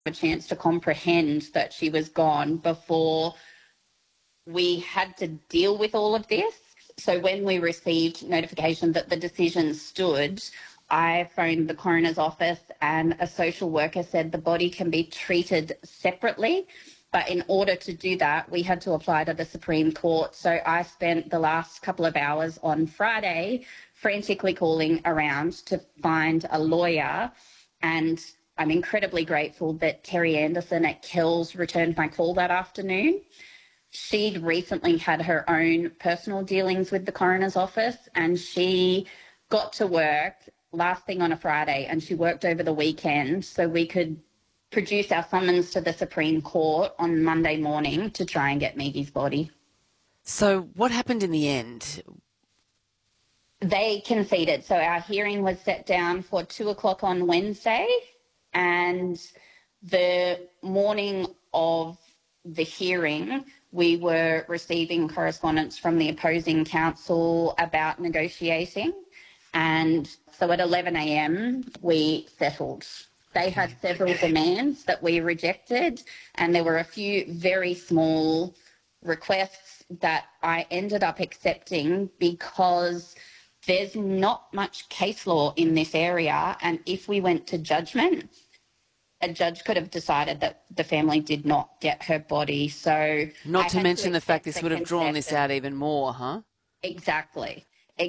a chance to comprehend that she was gone before we had to deal with all of this. So when we received notification that the decision stood, I phoned the coroner's office and a social worker said the body can be treated separately. But in order to do that, we had to apply to the Supreme Court. So I spent the last couple of hours on Friday frantically calling around to find a lawyer, and I'm incredibly grateful that Terry Anderson at Kells returned my call that afternoon. She'd recently had her own personal dealings with the coroner's office, and she got to work last thing on a Friday, and she worked over the weekend so we could produce our summons to the Supreme Court on Monday morning to try and get Miggy's body. So what happened in the end? They conceded. So our hearing was set down for 2:00 on Wednesday, and the morning of the hearing, we were receiving correspondence from the opposing counsel about negotiating. And so at 11 a.m, we settled. They had several demands that we rejected, and there were a few very small requests that I ended up accepting because there's not much case law in this area, and if we went to judgment, a judge could have decided that the family did not get her body. So not to mention the fact this would have drawn this out even more, huh? Exactly.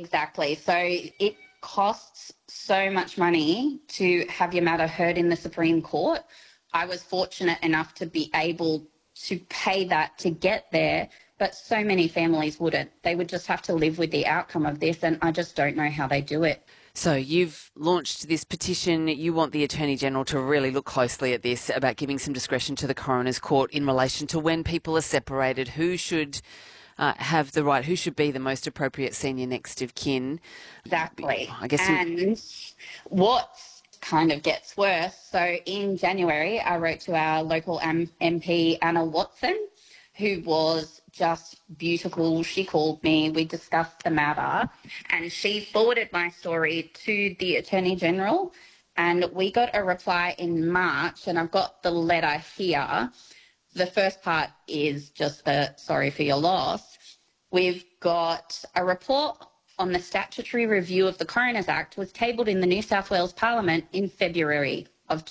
So it costs so much money to have your matter heard in the Supreme Court. I was fortunate enough to be able to pay that to get there, but so many families wouldn't. They would just have to live with the outcome of this, and I just don't know how they do it. So you've launched this petition. You want the Attorney-General to really look closely at this, about giving some discretion to the Coroner's Court in relation to when people are separated, who should have the right, who should be the most appropriate senior next of kin. Exactly. I guess. And what kind of gets worse, so in January I wrote to our local MP, Anna Watson, who was just beautiful. She called me, we discussed the matter, and she forwarded my story to the Attorney-General, and we got a reply in March, and I've got the letter here. The first part is just the sorry for your loss. We've got a report on the statutory review of the Coroners Act was tabled in the New South Wales Parliament in February of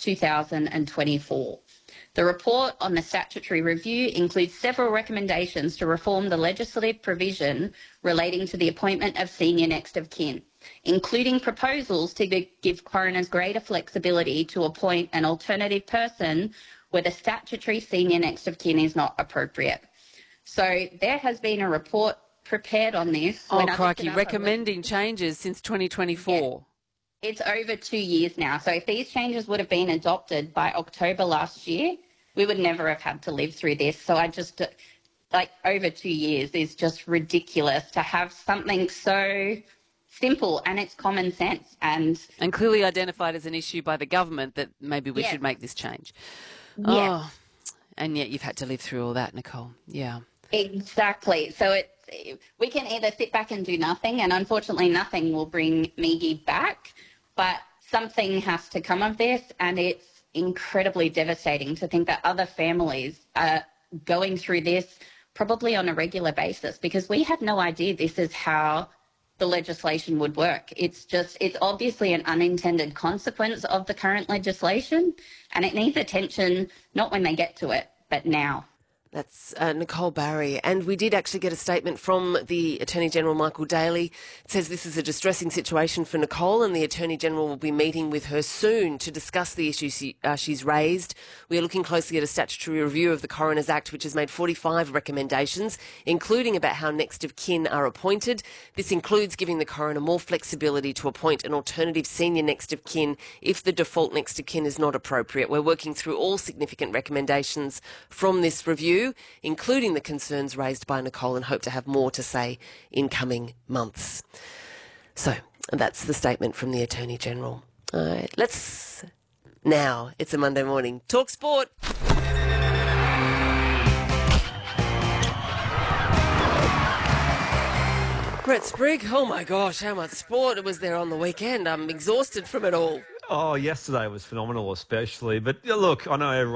2024. The report on the statutory review includes several recommendations to reform the legislative provision relating to the appointment of senior next of kin, including proposals to give coroners greater flexibility to appoint an alternative person where the statutory senior next of kin is not appropriate. So there has been a report prepared on this. Oh, crikey, recommending changes since 2024. Yeah, it's over 2 years now. So if these changes would have been adopted by October last year, we would never have had to live through this. So I just, over 2 years is just ridiculous to have something so simple, and it's common sense. And clearly identified as an issue by the government that maybe we should make this change. Yeah. Oh, and yet you've had to live through all that, Nicole. Yeah. Exactly. So we can either sit back and do nothing, and unfortunately nothing will bring Miggy back, but something has to come of this, and it's incredibly devastating to think that other families are going through this probably on a regular basis, because we had no idea this is how the legislation would work. It's obviously an unintended consequence of the current legislation, and it needs attention not when they get to it, but now. That's Nicole Barry. And we did actually get a statement from the Attorney-General, Michael Daly. It says this is a distressing situation for Nicole, and the Attorney-General will be meeting with her soon to discuss the issues she's raised. We are looking closely at a statutory review of the Coroners Act, which has made 45 recommendations, including about how next of kin are appointed. This includes giving the coroner more flexibility to appoint an alternative senior next of kin if the default next of kin is not appropriate. We're working through all significant recommendations from this review, including the concerns raised by Nicole, and hope to have more to say in coming months. So that's the statement from the Attorney-General. All right, now, it's a Monday morning, talk sport. Brett Sprigg, oh my gosh, how much sport was there on the weekend? I'm exhausted from it all. Oh, yesterday was phenomenal especially. But look, I know everyone